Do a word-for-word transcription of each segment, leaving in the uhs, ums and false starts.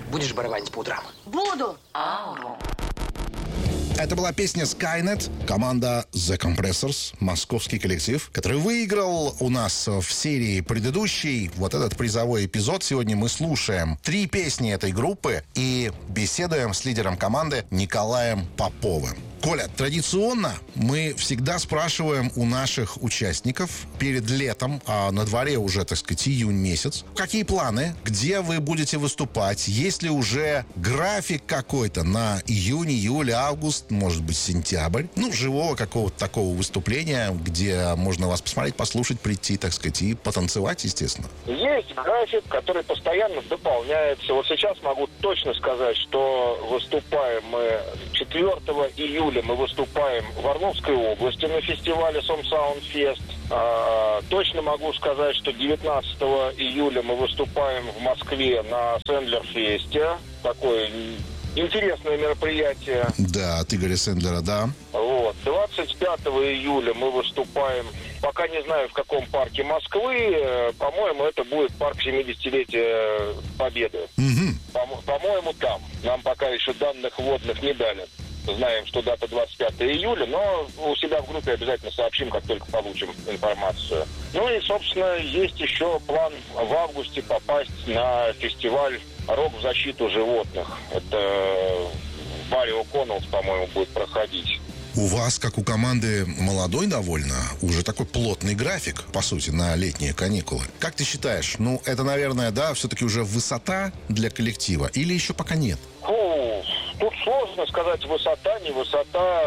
Будешь барабанить по утрам? Буду. Аурум. Это была песня Skynet, команда The Compressors, московский коллектив, который выиграл у нас в серии предыдущей вот этот призовой эпизод. Сегодня мы слушаем три песни этой группы и беседуем с лидером команды Николаем Поповым. Коля, традиционно мы всегда спрашиваем у наших участников перед летом, а на дворе уже, так сказать, июнь месяц, какие планы, где вы будете выступать, есть ли уже график какой-то на июнь, июль, август, может быть, сентябрь, ну, живого какого-то такого выступления, где можно вас посмотреть, послушать, прийти, так сказать, и потанцевать, естественно. Есть график, который постоянно дополняется. Вот сейчас могу точно сказать, что выступаем мы четвёртого июля. Мы выступаем в Орловской области на фестивале Som Sound Fest. А, точно могу сказать, что девятнадцатого июля мы выступаем в Москве на Сэндлер-фесте. Такое интересное мероприятие. Да, от Игоря Сэндлера, да. Вот. двадцать пятого июля мы выступаем, пока не знаю в каком парке Москвы, по-моему, это будет парк семидесятилетия Победы. Угу. По- по-моему, там. Нам пока еще данных вводных не дали. Знаем, что дата двадцать пятого июля, но у себя в группе обязательно сообщим, как только получим информацию. Ну и, собственно, есть еще план в августе попасть на фестиваль «Рок в защиту животных». Это в баре О'Коннеллс, по-моему, будет проходить. У вас, как у команды молодой довольно, уже такой плотный график, по сути, на летние каникулы. Как ты считаешь, ну, это, наверное, да, все-таки уже высота для коллектива или еще пока нет? Фу, тут сложно сказать, высота, не высота.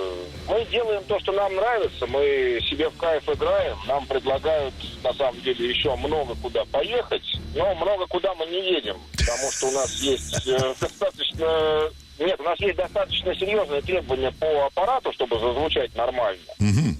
Мы делаем то, что нам нравится, мы себе в кайф играем. Нам предлагают, на самом деле, еще много куда поехать, но много куда мы не едем, потому что у нас есть э, достаточно... Нет, у нас есть достаточно серьезные требования по аппарату, чтобы зазвучать нормально. Угу.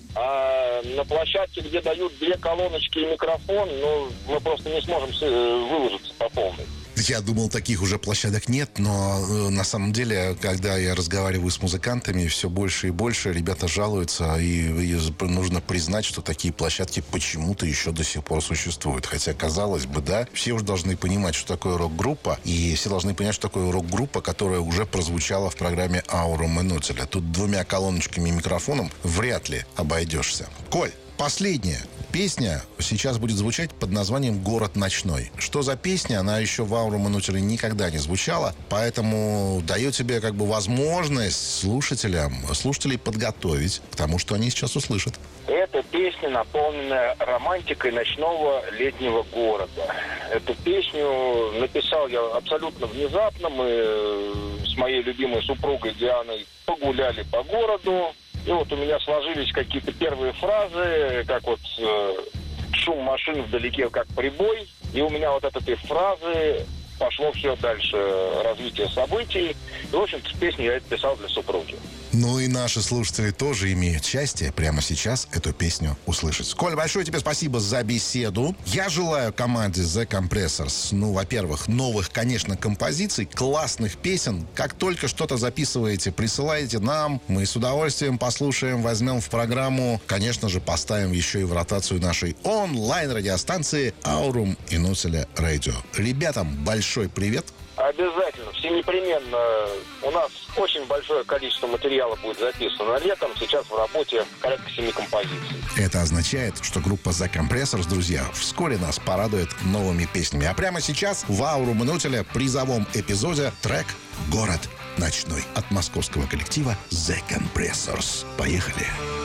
А на площадке, где дают две колоночки и микрофон, ну, мы просто не сможем выложиться по полной. Я думал, таких уже площадок нет, но э, на самом деле, когда я разговариваю с музыкантами, все больше и больше ребята жалуются, и, и нужно признать, что такие площадки почему-то еще до сих пор существуют. Хотя, казалось бы, да, все уже должны понимать, что такое рок-группа, и все должны понять, что такое рок-группа, которая уже прозвучала в программе «Аурум и Нутеля». Тут двумя колоночками и микрофоном вряд ли обойдешься. Коль, последняя песня сейчас будет звучать под названием «Город ночной». Что за песня? Она еще в «Аурум и Нутеле» никогда не звучала, поэтому дает тебе как бы возможность слушателям, слушателей подготовить к тому, что они сейчас услышат. Эта песня, наполненная романтикой ночного летнего города. Эту песню написал я абсолютно внезапно. Мы с моей любимой супругой Дианой погуляли по городу. И вот у меня сложились какие-то первые фразы, как вот э, шум машин вдалеке, как прибой. И у меня вот от этой фразы пошло все дальше развитие событий. И, в общем-то, песню я писал для супруги. Ну и наши слушатели тоже имеют счастье прямо сейчас эту песню услышать. Коль, большое тебе спасибо за беседу. Я желаю команде The Compressors, ну, во-первых, новых, конечно, композиций, классных песен. Как только что-то записываете, присылайте нам. Мы с удовольствием послушаем, возьмем в программу. Конечно же, поставим еще и в ротацию нашей онлайн-радиостанции «Аурум и Нутеля Радио». Ребятам большой привет. Обязательно, все непременно. У нас очень большое количество материала будет записано летом. Сейчас в работе порядка семи композиций. Это означает, что группа The Compressors, друзья, вскоре нас порадует новыми песнями. А прямо сейчас в «Аурум и Нутеля» призовом эпизоде трек «Город ночной» от московского коллектива The Compressors. Поехали!